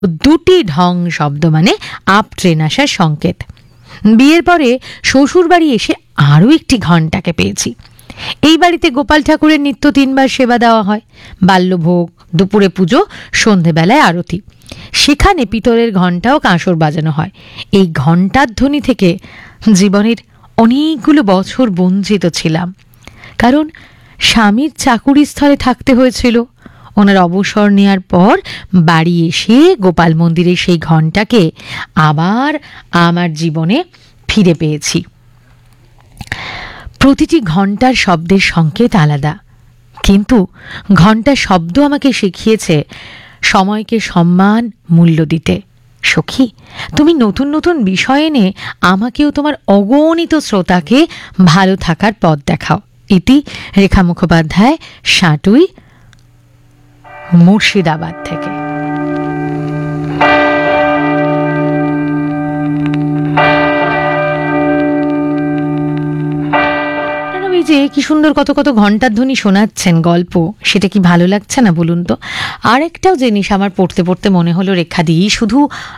দুটি ঢং শব্দ মানে আপ ট্রেন আসার সংকেত। বিয়ের পরে শ্বশুর বাড়ি এসে আরও একটি ঘণ্টাকে পেয়েছি। এই বাড়িতে গোপাল ঠাকুরের নিত্য 3বার সেবা দেওয়া হয়, বাল্যভোগ, দুপুরে পুজো, সন্ধেবেলায় আরতি। সেখানে পিতলের ঘণ্টা ও কাঁসর বাজানো হয়। এই ঘণ্টার ধ্বনি থেকে জীবনের অনেকগুলো বছর বঞ্চিত ছিলাম, কারণ স্বামীর চাকুরি স্থলে থাকতে হয়েছিল। ওনার অবসর নেওয়ার পর বাড়ি এসে গোপাল মন্দিরের সেই ঘণ্টাকে আবার আমার জীবনে ফিরে পেয়েছি। প্রতিটি ঘণ্টার শব্দের সংকেত আলাদা, কিন্তু ঘণ্টার শব্দ আমাকে শিখিয়েছে সময়কে সম্মান, মূল্য দিতে। সখী, তুমি নতুন নতুন বিষয় এনে আমাকেও তোমার অগণিত শ্রোতাকে ভালো থাকার পথ দেখাও। ইতি রেখা মুখোপাধ্যায়, সাটুই, মুর্শিদাবাদ থেকে। যে কি সুন্দর কত কত ঘণ্টার ধ্বনি শোনাচ্ছেন গল্প, সেটা কি ভালো লাগছে না বলুন তো? আর একটাও জিনিস আমার পড়তে পড়তে মনে হলো, রেখা দিই, শুধু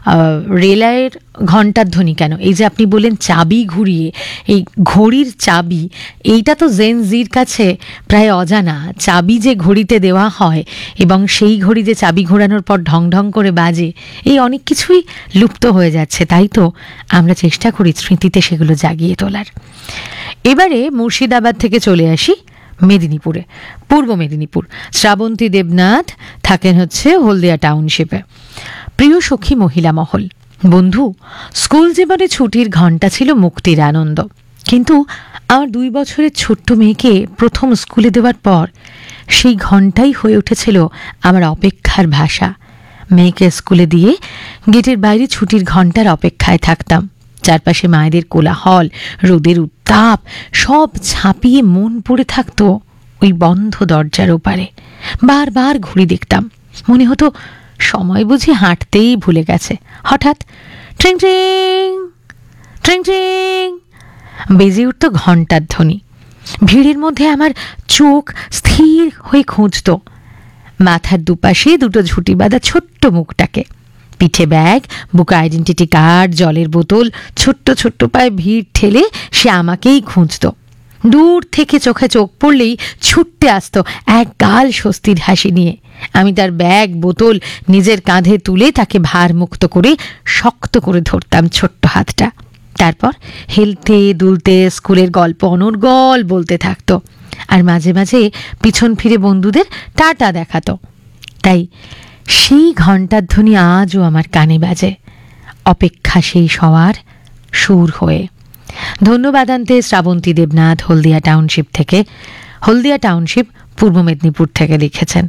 রেলের ঘণ্টার ধ্বনি কেন, এই যে আপনি বললেন চাবি ঘুরিয়ে, এই ঘড়ির চাবি, এইটা তো জেন জির কাছে প্রায় অজানা। চাবি যে ঘড়িতে দেওয়া হয় এবং সেই ঘড়ি যে চাবি ঘোরানোর পর ঢং ঢং করে বাজে, এই অনেক কিছুই লুপ্ত হয়ে যাচ্ছে। তাই তো আমরা চেষ্টা করি স্মৃতিতে সেগুলো জাগিয়ে তোলার। এবারে মুর্শিদাবাদ থেকে চলে আসি মেদিনীপুরে, পূর্ব মেদিনীপুর। শ্রাবন্তী দেবনাথ থাকেন হচ্ছে হলদিয়া টাউনশিপে। প্রিয় সখী মহিলা মহল, বন্ধু, স্কুল জীবনে ছুটির ঘণ্টা ছিল মুক্তির আনন্দ, কিন্তু আমার 2 বছরের ছোট্ট মেয়েকে প্রথম স্কুলে দেওয়ার পর সেই ঘণ্টাই হয়ে উঠেছিল আমার অপেক্ষার ভাষা। মেয়েকে স্কুলে দিয়ে গেটের বাইরে ছুটির ঘণ্টার অপেক্ষায় থাকতাম। চারপাশে মায়েদের কোলাহল, রোদের উত্তাপ, সব ছাপিয়ে মন পড়ে থাকতো ওই বন্ধ দরজার ওপারে। বারবার ঘুড়ি দেখতাম, মনে হতো সময় বুঝি হাঁটতেই ভুলে গেছে। হঠাৎ ট্রিং ট্রিং ট্রিং ট্রিং বেজে উঠত ঘণ্টার ধ্বনি। ভিড়ের মধ্যে আমার চোখ স্থির হয়ে খুঁজত মাথার দুপাশে দুটো ঝুঁটি বাঁধা ছোট্ট মুখটাকে। পিঠে ব্যাগ, বুকে আইডেন্টিটি কার্ড, জলের বোতল, ছোট্ট ছোট্ট পায়ে ভিড় ঠেলে সে আমাকেই খুঁজত। দূর থেকে চোখে চোখ পড়লেই ছুটতে আসতো এক গাল স্বস্তির হাসি নিয়ে। আমি তার ব্যাগ, বোতল নিজের কাঁধে তুলে তাকে ভার মুক্ত করে শক্ত করে ধরতাম ছোট্ট হাতটা। তারপর হেলতে দুলতে স্কুলের গল্প অনর্গল বলতে থাকতো, আর মাঝে মাঝে পিছন ফিরে বন্ধুদের টাটা দেখাতো। তাই সেই ঘণ্টার ধ্বনি আজও আমার কানে বাজে, অপেক্ষা সেই সবার সুর হয়ে। ধন্যবাদ আনতে শ্রাবন্তী দেবনাথ হলদিয়া টাউনশিপ থেকে, হলদিয়া টাউনশিপ, পূর্ব মেদিনীপুর থেকে লিখেছেন।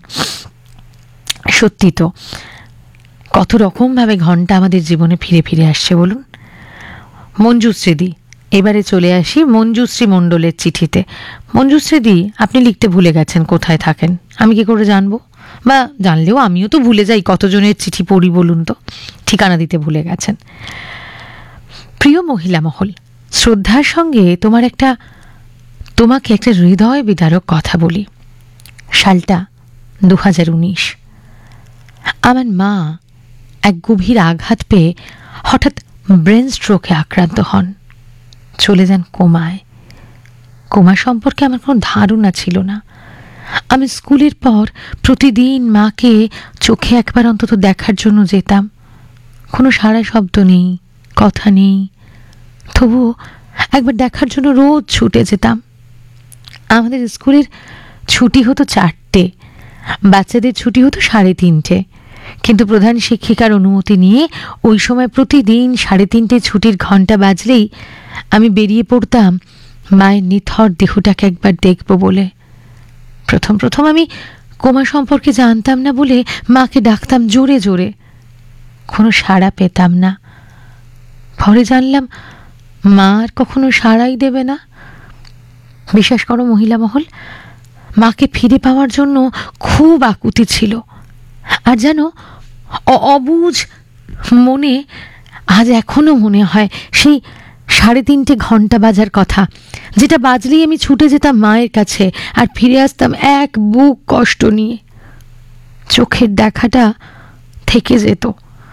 সত্যি তো, কত রকমভাবে ঘণ্টা আমাদের জীবনে ফিরে ফিরে আসছে বলুন। মঞ্জুশ্রীদি, এবারে চলে আসি মঞ্জুশ্রী মণ্ডলের চিঠিতে। মঞ্জুশ্রীদি, আপনি লিখতে ভুলে গেছেন কোথায় থাকেন, আমি কি করে জানবো? বা জানলেও আমিও তো ভুলে যাই, কতজনের চিঠি পড়ি বলুন তো। ঠিকানা দিতে ভুলে গেছেন। প্রিয় মহিলা মহল, শ্রদ্ধার সঙ্গে তোমাকে একটা হৃদয় বিদারক কথা বলি। সালটা 2019। আমার মা এক গভীর আঘাত পেয়ে হঠাৎ ব্রেন স্ট্রোকে আক্রান্ত হন, চলে যান কোমায়। কোমা সম্পর্কে আমার কোনো ধারণা ছিল না। আমি স্কুলের পর প্রতিদিন মাকে চোখে একবার অন্তত দেখার জন্য যেতাম। কোনো সাড়া শব্দ নেই, কথা নেই, তবুও একবার দেখার জন্য রোজ ছুটে যেতাম। আমাদের স্কুলের ছুটি হতো 4টে, বাচ্চাদের ছুটি হতো 3:30, কিন্তু প্রধান শিক্ষিকার অনুমতি নিয়ে ওই সময় প্রতিদিন 3:30 ছুটির ঘণ্টা বাজলেই আমি বেরিয়ে পড়তাম মায়ের নিথর দেহটাকে একবার দেখব বলে। প্রথম আমি কোমা সম্পর্কে জানতাম না বলে মাকে ডাকতাম জোরে জোরে, কোনো সাড়া পেতাম না। পরে জানলাম মা আর কখনো সাড়াই দেবে না। বিশ্বাস করো মহিলা মহল, মাকে ফিরে পাওয়ার জন্য খুব আকুতি ছিল। আর যেন অবুঝ মনে আজ এখনো মনে হয় সেই 3:30 ঘণ্টা বাজার কথা, যেটা বাজলেই আমি ছুটে যেতাম মায়ের কাছে আর ফিরে আসতাম এক বুক কষ্ট নিয়ে। চোখের দেখাটা থেকে যেত,